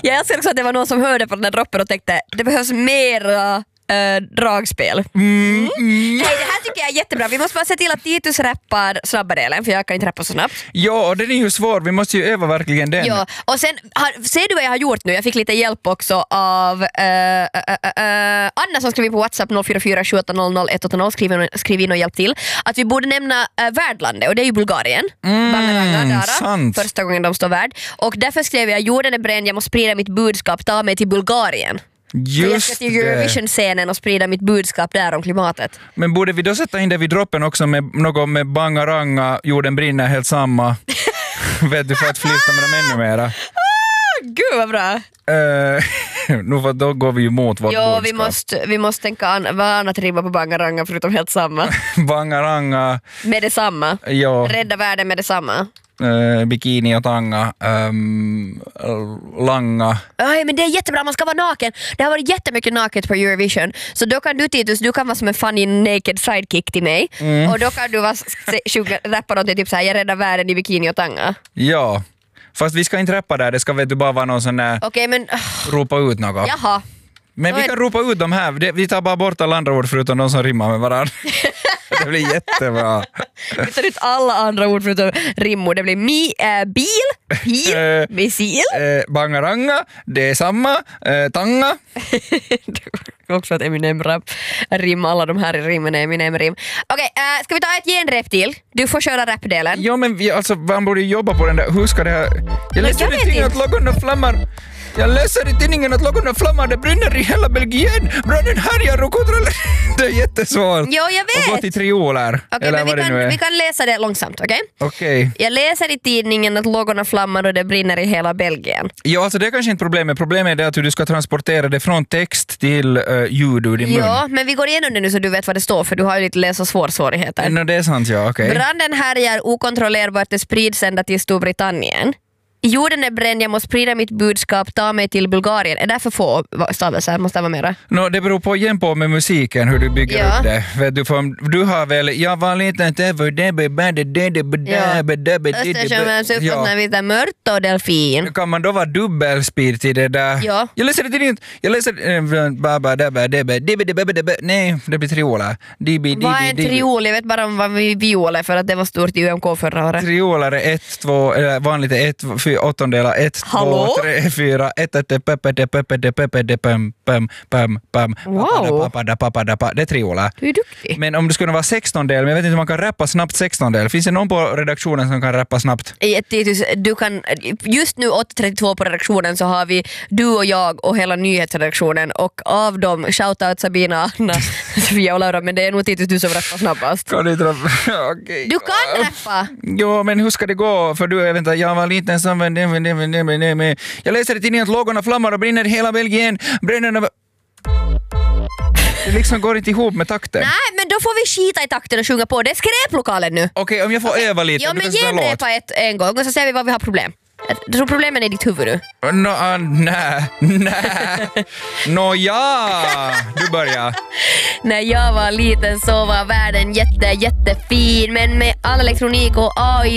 Jag älskar också att det var någon som hörde på den här droppen och tänkte det behövs mera dragspel. Nej, det här tycker jag är jättebra. Vi måste bara se till att Titus rappar snabbadelen, för jag kan inte rappa så snabbt. Ja, och den är ju svår. Vi måste ju öva verkligen den. Ja, och sen ser du vad jag har gjort nu? Jag fick lite hjälp också av Anna som skrev på WhatsApp 044 700 180. Skriv in och hjälp till. Att vi borde nämna värdlandet, och det är ju Bulgarien. Sant. Första gången de står värd. Och därför skrev jag: jorden är bränd, jag måste sprida mitt budskap, ta mig till Bulgarien. Jag ska till Eurovision-scenen och sprida mitt budskap där om klimatet. Men borde vi då sätta in det vid droppen också med något med bangaranga, jorden brinner helt samma? Vet du, för att flirta med dem ännu mera. Gud vad bra. Nu för då går vi ju mot vårt budskap. Vi måste tänka vad annat rimma på bangaranga förutom helt samma. Bangaranga. Med detsamma. Ja. Rädda världen med detsamma. Bikini och tanga, langa. Aj, men det är jättebra, man ska vara naken. Det har varit jättemycket naket på Eurovision. Så då kan du, Titus, du kan vara som en funny naked sidekick till mig. Och då kan du rappa någonting typ såhär: jag räddar världen i bikini och tanga. Ja, fast vi ska inte rappa där. Det ska väl bara vara någon sån där. Okej, men ropa ut något. Jaha. Men vi kan ropa ut dem här. Vi tar bara bort alla andra ord förutom de som rimmar med varandra. Det blir jättebra. Vi tar ut alla andra ord förutom rimmor. Det blir bil, pil, missil. Bangaranga, det är samma. Tanga. Också att Eminem rim, alla de här rimmen är Eminem rim. Okej, ska vi ta ett genrep till? Du får köra rapdelen. Ja, men man borde jobba på den där. Hur ska det här? Jag läser i tidningen att logorna flammar. Jag läser i tidningen att logorna flammar. Det brinner i hela Belgien. Branden härjar och kontrollerar. Det är jättesvårt. Jo, jag vet. Och gå till trioler. Okej, men vi kan läsa det långsamt, okej? Okej. Jag läser i tidningen att logorna flammar och det brinner i hela Belgien. Ja, alltså det är kanske inte problemet. Problemet är det att du ska transportera det från text till ljud ur din mun. Ja, men vi går igenom det nu så du vet vad det står, för du har ju lite läs- och svårigheter. No, det är sant, ja, okej. Branden härjar okontrollerbart, det sprids ända till Storbritannien. Jorden är bränd, jag måste sprida mitt budskap, ta mig till Bulgarien. Är det för få stavelser? Måste det vara mera? No, det beror på igen på med musiken, hur du bygger upp det. Vet du, för du har väl, jag var lite Östersjön uppåt när vi är mört och delfin. Kan man då vara dubbelspir till det där? Ja. Jag läser det inte. Jag läser nej, det blir trioler. Vad är en triol? Jag vet bara om vad viol är, för att det var stort i UMK förra året. Trioler är 1, 2, vanligt är 1, 4, åttondelar, 1, 2, 3, 4, 1, 1, det är trioler. Du är duktig. Men om det skulle vara 16-del, men jag vet inte om man kan rappa snabbt 16-del. Finns det någon på redaktionen som kan rappa snabbt? Du kan, just nu 8:32 på redaktionen så har vi du och jag och hela nyhetsredaktionen, och av dem shoutout Sabina, Anna, Sofia och Laura, men det är nog Titus du som rappar snabbast. Kan du rappa? Okay. Du kan rappa! Jo, men hur ska det gå? För jag var liten som jag läser i tidningen att lågorna flammar och brinner hela Belgien. Det liksom går inte ihop med takten. Nej, men då får vi skita i takten och sjunga på. Det är skräplokalen nu. Okej, om jag får öva lite. Ja, men genrepa en gång och så ser vi vad vi har problem. Jag tror problemen är i ditt huvud nu. Nej. Du börjar. När jag var liten så var världen jättefin, men med all elektronik och AI